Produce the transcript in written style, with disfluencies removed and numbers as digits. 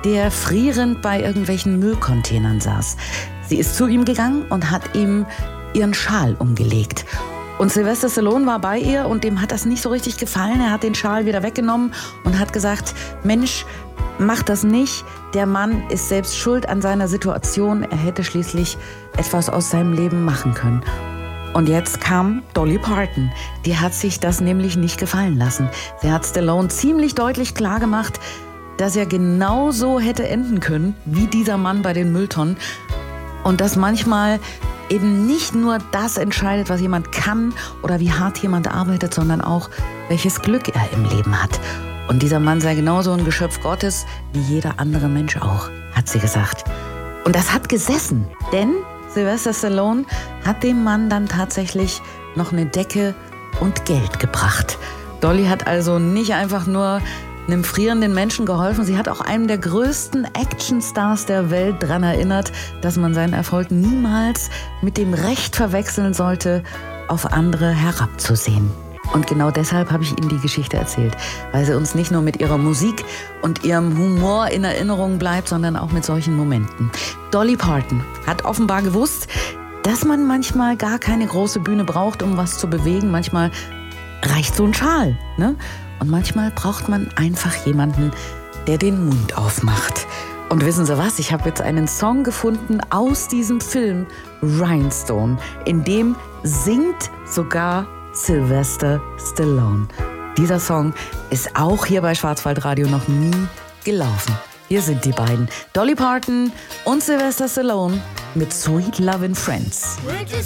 der frierend bei irgendwelchen Müllcontainern saß. Sie ist zu ihm gegangen und hat ihm ihren Schal umgelegt. Und Sylvester Stallone war bei ihr und dem hat das nicht so richtig gefallen. Er hat den Schal wieder weggenommen und hat gesagt, Mensch, mach das nicht. Der Mann ist selbst schuld an seiner Situation. Er hätte schließlich etwas aus seinem Leben machen können. Und jetzt kam Dolly Parton. Die hat sich das nämlich nicht gefallen lassen. Sie hat Stallone ziemlich deutlich klargemacht, dass er genauso hätte enden können wie dieser Mann bei den Mülltonnen. Und dass manchmal eben nicht nur das entscheidet, was jemand kann oder wie hart jemand arbeitet, sondern auch, welches Glück er im Leben hat. Und dieser Mann sei genauso ein Geschöpf Gottes wie jeder andere Mensch auch, hat sie gesagt. Und das hat gesessen, denn Sylvester Stallone hat dem Mann dann tatsächlich noch eine Decke und Geld gebracht. Dolly hat also nicht einfach nur einem frierenden Menschen geholfen, sie hat auch einem der größten Actionstars der Welt daran erinnert, dass man seinen Erfolg niemals mit dem Recht verwechseln sollte, auf andere herabzusehen. Und genau deshalb habe ich Ihnen die Geschichte erzählt, weil sie uns nicht nur mit ihrer Musik und ihrem Humor in Erinnerung bleibt, sondern auch mit solchen Momenten. Dolly Parton hat offenbar gewusst, dass man manchmal gar keine große Bühne braucht, um was zu bewegen. Manchmal reicht so ein Schal, ne? Und manchmal braucht man einfach jemanden, der den Mund aufmacht. Und wissen Sie was? Ich habe jetzt einen Song gefunden aus diesem Film Rhinestone, in dem singt sogar Sylvester Stallone. Dieser Song ist auch hier bei Schwarzwaldradio noch nie gelaufen. Hier sind die beiden, Dolly Parton und Sylvester Stallone mit Sweet Lovin' Friends.